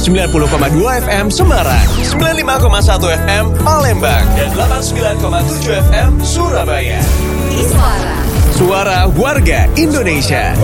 90,2 FM Semarang, 95,1 FM Palembang, dan 89,7 FM Surabaya. Iswara. Suara warga Indonesia.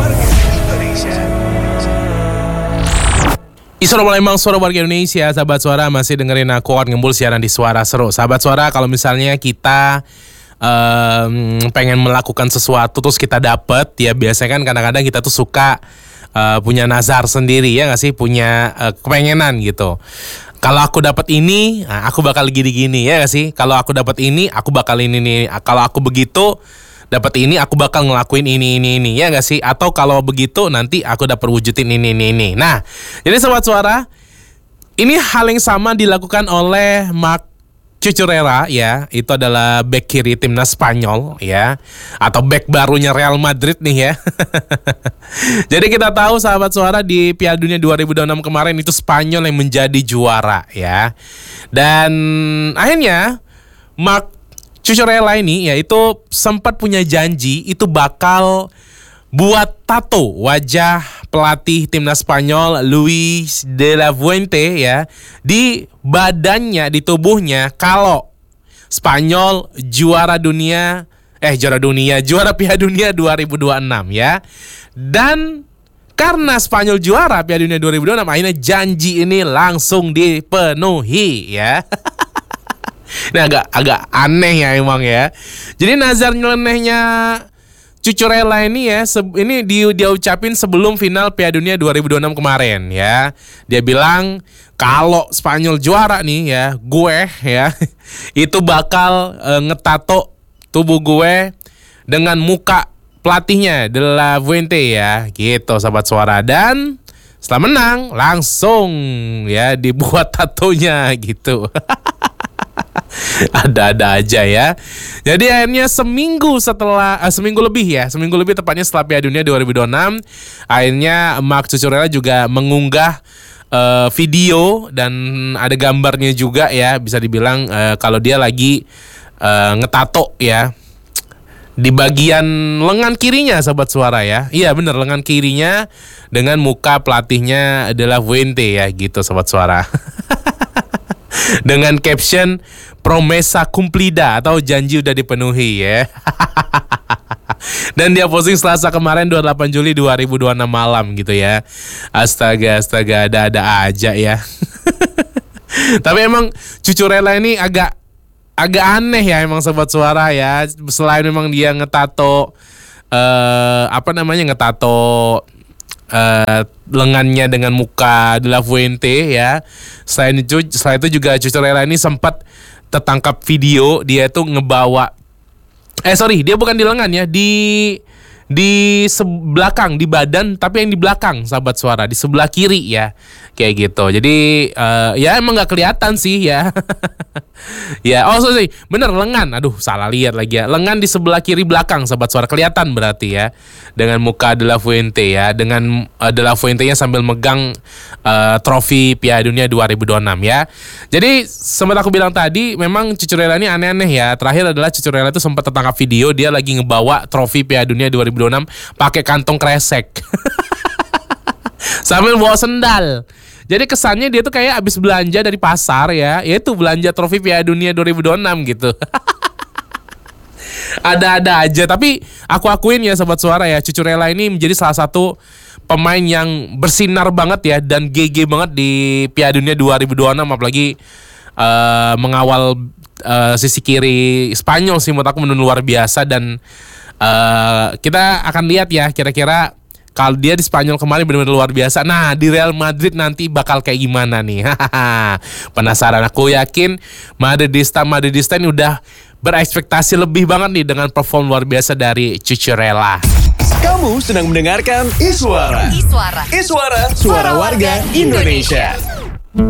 Iswara Palembang, suara warga Indonesia. Sahabat Suara masih dengerin aku ngembul siaran di Suara Seru. Sahabat Suara, kalau misalnya kita pengen melakukan sesuatu terus kita dapet, ya biasanya kan kadang-kadang kita tuh suka punya nazar sendiri, ya nggak sih, punya kepengenan gitu. Kalau aku dapat ini, aku bakal gini-gini, ya nggak sih. Kalau aku dapat ini, aku bakal ini. Kalau aku begitu dapat ini, aku bakal ngelakuin ini, ya nggak sih. Atau kalau begitu nanti aku dapat wujudin ini. Nah, jadi Sobat Suara, ini hal yang sama dilakukan oleh Marc Cucurella, ya, itu adalah bek kiri timnas Spanyol, ya, atau bek barunya Real Madrid nih, ya. Jadi kita tahu Sahabat Suara, di Piala Dunia 2026 kemarin itu Spanyol yang menjadi juara, ya. Dan akhirnya Marc Cucurella ini, ya, itu sempat punya janji itu bakal buat tato wajah pelatih timnas Spanyol Luis de la Fuente, ya, di badannya, di tubuhnya, kalau Spanyol juara Piala Dunia 2026, ya. Dan karena Spanyol juara Piala Dunia 2026, akhirnya janji ini langsung dipenuhi, ya. Ini agak aneh ya emang, ya. Jadi nazar nyelenehnya Cucurella ini, ya, ini dia ucapin sebelum final Piala Dunia 2026 kemarin, ya. Dia bilang kalau Spanyol juara nih, ya, gue, ya, itu bakal ngetato tubuh gue dengan muka pelatihnya De La Fuente, ya, gitu Sahabat Suara. Dan setelah menang langsung, ya, dibuat tatonya gitu. Ada-ada aja, ya. Jadi akhirnya seminggu lebih tepatnya setelah Piala Dunia 2026, akhirnya Marc Cucurella juga mengunggah video dan ada gambarnya juga, ya, bisa dibilang kalau dia lagi ngetato, ya, di bagian lengan kirinya Sobat Suara, ya. Iya bener, lengan kirinya dengan muka pelatihnya De La Fuente, ya, gitu Sobat Suara. Dengan caption promesa cumplida atau janji udah dipenuhi, ya. Dan dia posting Selasa kemarin 28 Juli 2026 malam gitu, ya. Astaga, ada aja, ya. Tapi emang Cucurella ini agak aneh, ya, emang Sobat Suara, ya. Selain memang dia ngetato lengannya dengan muka De La Fuente, ya. Selain itu juga Cucurella ini sempat tertangkap video dia tuh ngebawa dia bukan di lengan, ya, di belakang, di badan, tapi yang di belakang Sahabat Suara, di sebelah kiri, ya, kayak gitu. Jadi ya emang nggak kelihatan sih, ya. Ya, bener, lengan. Aduh, salah lihat lagi, ya. Lengan di sebelah kiri belakang Sahabat Suara, kelihatan berarti, ya, dengan muka De La Fuente, ya, dengan De La Fuente-nya sambil megang trofi Piala Dunia 2026, ya. Jadi sempat aku bilang tadi, memang Cucurella ini aneh-aneh, ya. Terakhir adalah Cucurella itu sempat tertangkap video dia lagi ngebawa trofi Piala Dunia 2026 pakai kantong kresek. Sambil bawa sendal. Jadi kesannya dia tuh kayak abis belanja dari pasar, ya. Yaitu belanja trofi Piala Dunia 2026 gitu. Ada-ada aja. Tapi aku akuin, ya Sobat Suara, ya, Cucurella ini menjadi salah satu pemain yang bersinar banget, ya, dan GG banget di Piala Dunia 2026. Apalagi mengawal sisi kiri Spanyol sih, menurut aku luar biasa. Dan kita akan lihat, ya, kira-kira kalau dia di Spanyol kemarin benar-benar luar biasa. Nah, di Real Madrid nanti bakal kayak gimana nih? Penasaran. Aku yakin Madridista ini udah berekspektasi lebih banget nih dengan perform luar biasa dari Cucurella. Kamu sedang mendengarkan Iswara. Suara warga Indonesia.